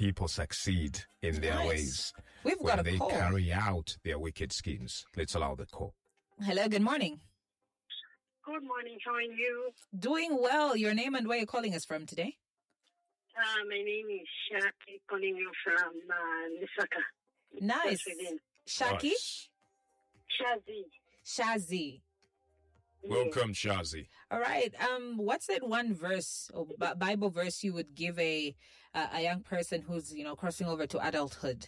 people succeed in their ways We've when got a they call. carry out their wicked schemes. Let's allow the call. Hello, good morning. Good morning. How are you? Doing well. Your name and where you're calling us from today? My name is Shaki, calling you from Lusaka. Nice. Shaki? Nice. Shazi. Welcome, Shazi. All right. What's that one verse or Bible verse you would give a young person who's, crossing over to adulthood?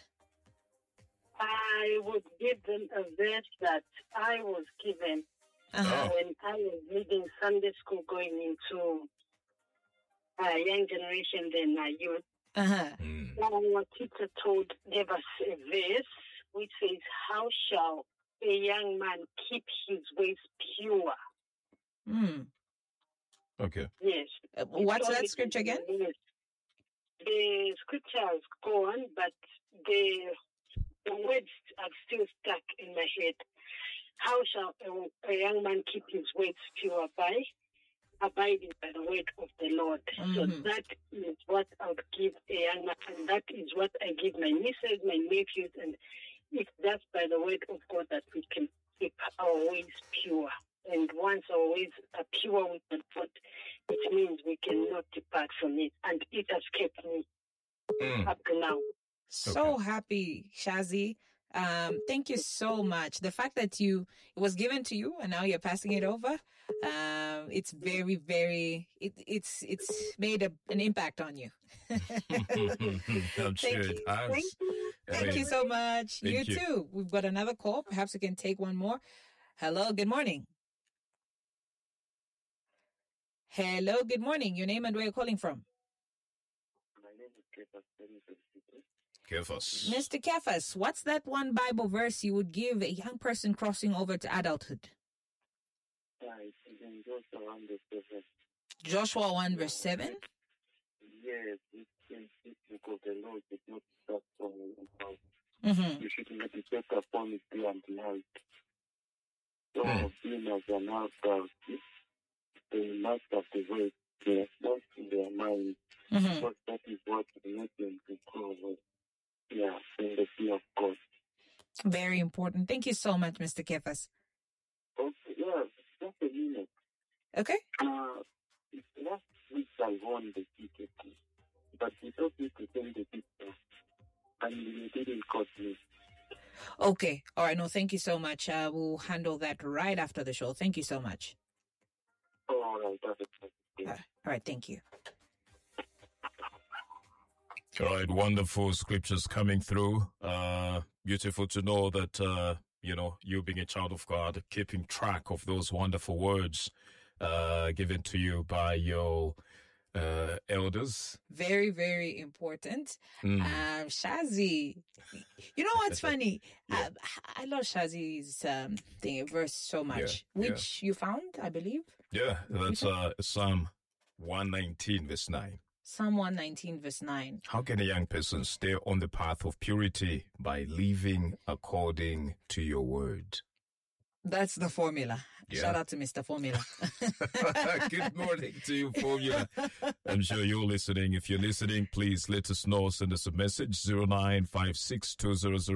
I would give them a verse that I was given when I was leading Sunday school, going into young generation, then youth. Our teacher gave us a verse which says, "How shall a young man keep his ways pure?" Okay. Yes. What's that scripture again? Yes. The scripture has gone, but the words are still stuck in my head. How shall a young man keep his ways pure? By abiding by the word of the Lord. So that is what I would give a young man, and that is what I give my nieces, my nephews, and it's just by the word of God that we can keep our ways pure. And once our ways are pure with the Lord, it means we cannot depart from it. And it has kept me up to now. So happy, Shazi. Thank you so much. The fact that it was given to you and now you're passing it over, it's very, very, it's made an impact on you. I'm sure it has. Thank you so much. Thank you. Too. We've got another call. Perhaps we can take one more. Hello, good morning. Hello, good morning. Your name and where you're calling from? My name is Kefas. Kefas. Mr. Kefas, what's that one Bible verse you would give a young person crossing over to adulthood? It's in Joshua 1 verse 7. Joshua 1 verse 7? Yes, it says this book of the Lord is not start from your mouth. You should meditate upon it day and night. So, being as an outcast, they must have the word not in their mind. Because that is what will make them to grow in the fear of God. Very important. Thank you so much, Mr. Kefas. Okay, just a minute. Okay. Last week I won the ticket, but we told me to send the picture, and you didn't call me. Okay. All right. No, thank you so much. We'll handle that right after the show. Thank you so much. All right, that's it. All right. Thank you. All right, wonderful scriptures coming through. Beautiful to know that, you being a child of God, keeping track of those wonderful words given to you by your elders. Very, very important. Shazi, you know what's funny? I love Shazi's verse so much, which you found, I believe. Yeah, that's Psalm 119, verse 9. Psalm 119, verse 9. How can a young person stay on the path of purity? By living according to your word. That's the formula. Yeah. Shout out to Mr. Formula. Good morning to you, Formula. I'm sure you're listening. If you're listening, please let us know. Send us a message, 09562000.